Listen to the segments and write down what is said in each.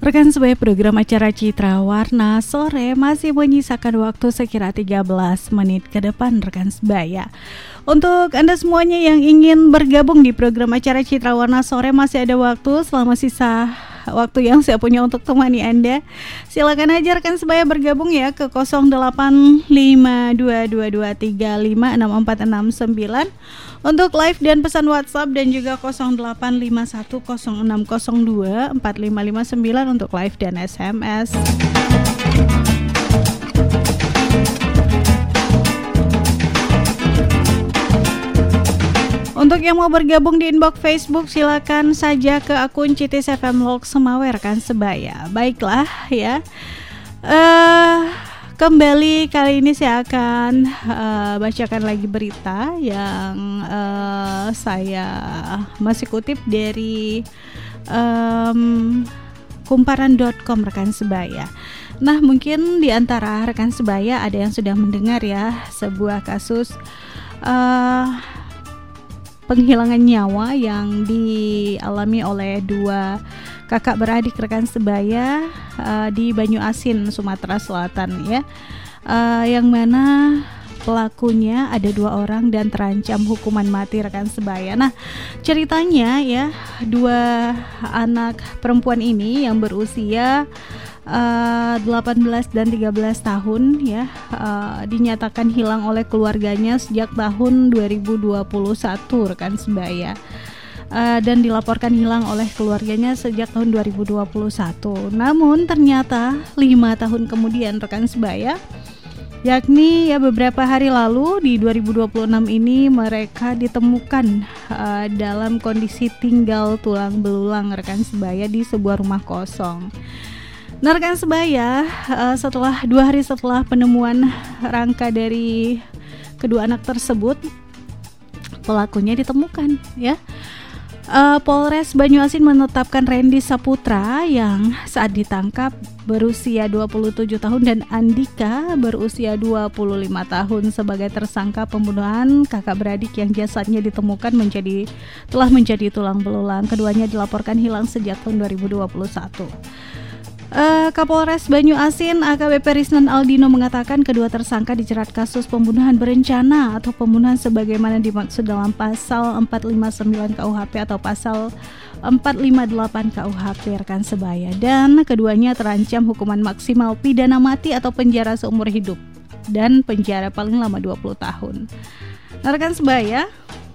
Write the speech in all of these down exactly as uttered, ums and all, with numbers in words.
Rekan sebaya, program acara Citra Warna Sore masih menyisakan waktu sekira tiga belas menit ke depan rekan sebaya. Untuk Anda semuanya yang ingin bergabung di program acara Citra Warna Sore, masih ada waktu selama sisa waktu yang saya punya untuk temani Anda. Silakan aja rekan sebaya bergabung ya ke nol delapan lima dua dua dua tiga lima enam empat enam sembilan untuk live dan pesan WhatsApp, dan juga nol delapan lima satu nol enam nol dua empat lima lima sembilan untuk live dan S M S. Untuk yang mau bergabung di inbox Facebook, silakan saja ke akun C T S F M Lok Semawer kan sebaya. Baiklah ya. Uh, kembali kali ini saya akan uh, bacakan lagi berita yang uh, saya masih kutip dari um, kumparan dot com rekan sebaya. Nah, mungkin di antara rekan sebaya ada yang sudah mendengar ya sebuah kasus uh, penghilangan nyawa yang dialami oleh dua kakak beradik rekan sebaya uh, di Banyuasin, Sumatera Selatan ya, uh, yang mana pelakunya ada dua orang dan terancam hukuman mati rekan sebaya. Nah, ceritanya ya, dua anak perempuan ini yang berusia Uh, delapan belas dan tiga belas tahun ya, uh, dinyatakan hilang oleh keluarganya sejak tahun dua ribu dua puluh satu rekan sebaya, uh, dan dilaporkan hilang oleh keluarganya sejak tahun dua ribu dua puluh satu. Namun ternyata lima tahun kemudian rekan sebaya, yakni ya beberapa hari lalu di dua ribu dua puluh enam ini, mereka ditemukan uh, dalam kondisi tinggal tulang belulang rekan sebaya di sebuah rumah kosong. Nah rekan sebaya, uh, setelah dua hari setelah penemuan rangka dari kedua anak tersebut, pelakunya ditemukan ya. Uh, Polres Banyuasin menetapkan Randy Saputra yang saat ditangkap berusia dua puluh tujuh tahun dan Andika berusia dua puluh lima tahun sebagai tersangka pembunuhan kakak beradik yang jasadnya ditemukan menjadi telah menjadi tulang belulang. Keduanya dilaporkan hilang sejak tahun dua ribu dua puluh satu. Uh, Kapolres Banyuasin A K B P Risnan Aldino mengatakan kedua tersangka dijerat kasus pembunuhan berencana atau pembunuhan sebagaimana dimaksud dalam pasal empat lima sembilan K U H P atau pasal empat lima delapan K U H P rekan sebaya, dan keduanya terancam hukuman maksimal pidana mati atau penjara seumur hidup dan penjara paling lama dua puluh tahun. Nah, rekan sebaya,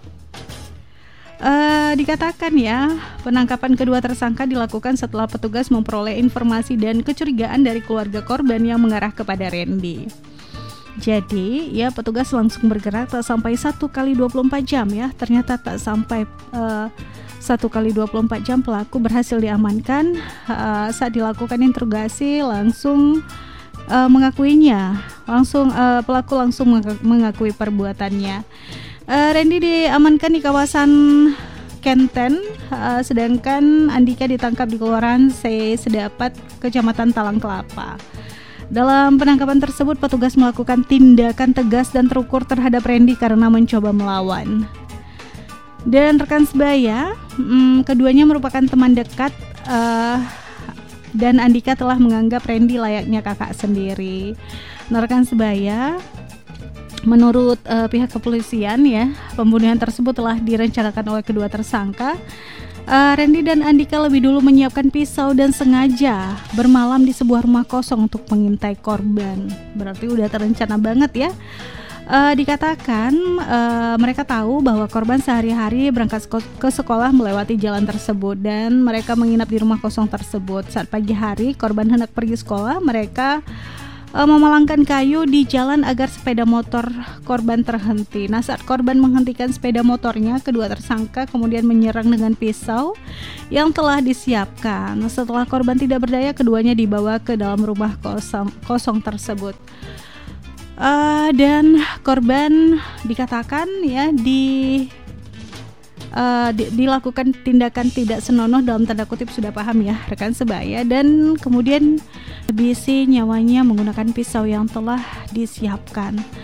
Uh, dikatakan ya, penangkapan kedua tersangka dilakukan setelah petugas memperoleh informasi dan kecurigaan dari keluarga korban yang mengarah kepada Randy. Jadi ya, petugas langsung bergerak tak sampai satu kali dua puluh empat jam ya. Ternyata tak sampai uh, satu kali dua puluh empat jam pelaku berhasil diamankan. Uh, saat dilakukan interogasi langsung uh, mengakuinya. Langsung uh, pelaku langsung mengakui perbuatannya. Uh, Randy diamankan di kawasan Kenten, uh, sedangkan Andika ditangkap di Kelurahan C Sedapat, Kecamatan Talang Kelapa. Dalam penangkapan tersebut, petugas melakukan tindakan tegas dan terukur terhadap Randy karena mencoba melawan. Dan rekan sebaya, hmm, keduanya merupakan teman dekat, uh, dan Andika telah menganggap Randy layaknya kakak sendiri. Nah, rekan sebaya, menurut uh, pihak kepolisian ya, pembunuhan tersebut telah direncanakan oleh kedua tersangka. Uh, Randy dan Andika lebih dulu menyiapkan pisau dan sengaja bermalam di sebuah rumah kosong untuk mengintai korban. Berarti udah terencana banget ya. Uh, dikatakan uh, mereka tahu bahwa korban sehari-hari berangkat ke sekolah melewati jalan tersebut dan mereka menginap di rumah kosong tersebut. Saat pagi hari korban hendak pergi sekolah, mereka memalangkan kayu di jalan agar sepeda motor korban terhenti. Nah, saat korban menghentikan sepeda motornya, kedua tersangka kemudian menyerang dengan pisau yang telah disiapkan. Setelah korban tidak berdaya, keduanya dibawa ke dalam rumah kosong, kosong tersebut. Uh, dan korban dikatakan ya di Uh, di, dilakukan tindakan tidak senonoh, dalam tanda kutip, sudah paham ya rekan sebaya, dan kemudian habisi nyawanya menggunakan pisau yang telah disiapkan.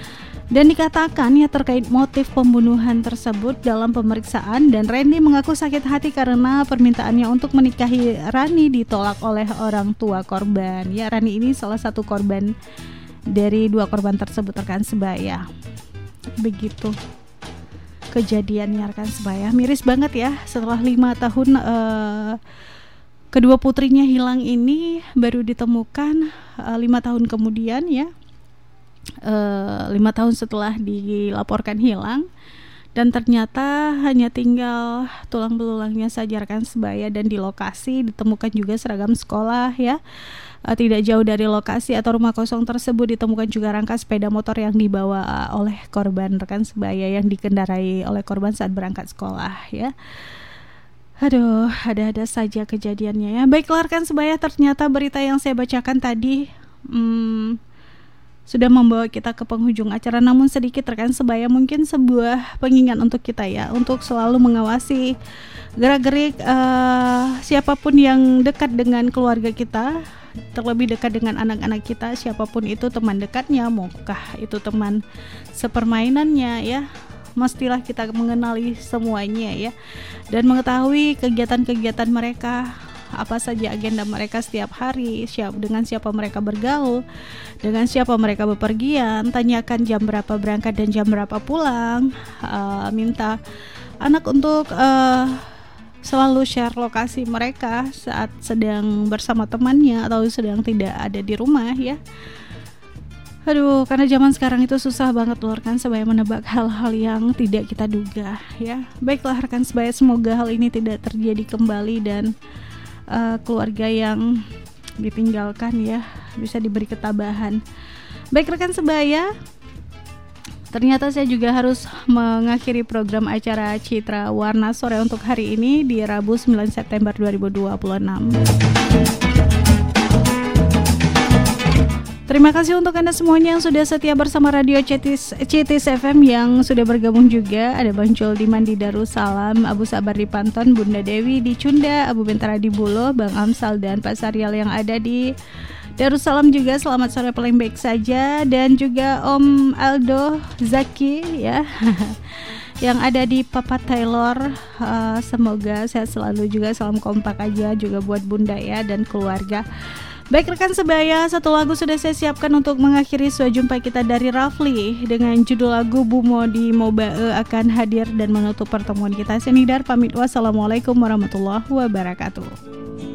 Dan dikatakan ya terkait motif pembunuhan tersebut dalam pemeriksaan, dan Randy mengaku sakit hati karena permintaannya untuk menikahi Rani ditolak oleh orang tua korban. Ya, Rani ini salah satu korban dari dua korban tersebut, rekan sebaya. Begitu kejadiannya, rekan sebaya. Miris banget ya, setelah lima tahun uh, kedua putrinya hilang ini baru ditemukan uh, lima tahun kemudian ya. Uh, lima tahun setelah dilaporkan hilang, dan ternyata hanya tinggal tulang belulangnya saja, rekan sebaya. Dan di lokasi ditemukan juga seragam sekolah ya. Uh, tidak jauh dari lokasi atau rumah kosong tersebut ditemukan juga rangka sepeda motor yang dibawa uh, oleh korban, rekan sebaya, yang dikendarai oleh korban saat berangkat sekolah ya. Aduh, ada-ada saja kejadiannya ya. Baiklah rekan sebaya, ternyata berita yang saya bacakan tadi hmm, sudah membawa kita ke penghujung acara, namun sedikit rekan sebaya mungkin sebuah pengingat untuk kita ya, untuk selalu mengawasi gerak-gerik uh, siapapun yang dekat dengan keluarga kita, terlebih dekat dengan anak-anak kita, siapapun itu teman dekatnya, maukah itu teman sepermainannya ya. Mestilah kita mengenali semuanya ya, dan mengetahui kegiatan-kegiatan mereka, apa saja agenda mereka setiap hari, siap, dengan siapa mereka bergaul, dengan siapa mereka bepergian, tanyakan jam berapa berangkat dan jam berapa pulang, uh, minta anak untuk uh, selalu share lokasi mereka saat sedang bersama temannya atau sedang tidak ada di rumah ya. Aduh, karena zaman sekarang itu susah banget loh rekan sebaya menebak hal-hal yang tidak kita duga ya. Baiklah rekan sebaya, semoga hal ini tidak terjadi kembali dan Uh, keluarga yang ditinggalkan ya bisa diberi ketabahan. Baik rekan sebaya, ternyata saya juga harus mengakhiri program acara Citra Warna Sore untuk hari ini di Rabu sembilan September dua ribu dua puluh enam. Terima kasih untuk Anda semuanya yang sudah setia bersama Radio Citis, Citis F M, yang sudah bergabung juga. Ada Bang Joldiman di Darussalam, Abu Sabar di Panton, Bunda Dewi di Cunda, Abu Bentara di Bulo, Bang Amsal dan Pak Saryal yang ada di Darussalam juga. Selamat sore paling baik saja. Dan juga Om Aldo Zaki ya yang ada di Papa Taylor. uh, Semoga sehat selalu juga. Salam kompak aja juga buat Bunda ya dan keluarga. Baik rekan sebaya, satu lagu sudah saya siapkan untuk mengakhiri suara jumpa kita dari Rafli dengan judul lagu Bumo di Mobae akan hadir dan menutup pertemuan kita. Senidar pamit, wassalamualaikum warahmatullahi wabarakatuh.